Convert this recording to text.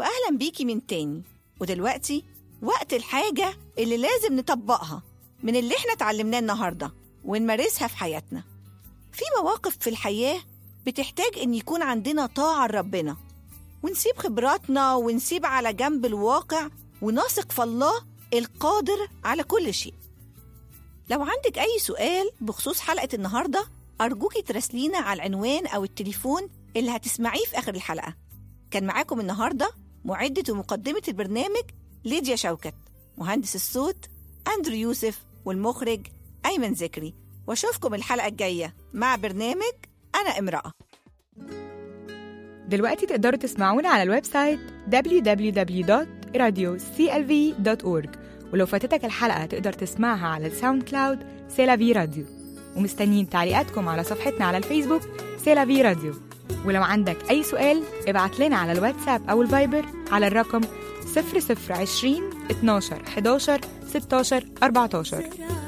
وأهلا بيكي من تاني. ودلوقتي وقت الحاجة اللي لازم نطبقها من اللي احنا اتعلمناه النهاردة ونمارسها في حياتنا. في مواقف في الحياة بتحتاج إن يكون عندنا طاعة لربنا، ونسيب خبراتنا ونسيب على جنب الواقع ونثق في الله القادر على كل شيء. لو عندك أي سؤال بخصوص حلقة النهاردة أرجوكي تراسلينا على العنوان أو التليفون اللي هتسمعيه في آخر الحلقة. كان معاكم النهاردة معدة ومقدمة البرنامج ليديا شوكت، مهندس الصوت أندرو يوسف، والمخرج أيمن ذكري. واشوفكم الحلقة الجاية مع برنامج أنا امرأة. دلوقتي تقدروا تسمعونا على الويب سايت www.radioclv.org، ولو فاتتك الحلقة تقدر تسمعها على الساوند كلاود سيلافي راديو. ومستنيين تعليقاتكم على صفحتنا على الفيسبوك سيلافي راديو. ولو عندك أي سؤال ابعت لنا على الواتساب أو الفايبر على الرقم 0020 12 11 16 14.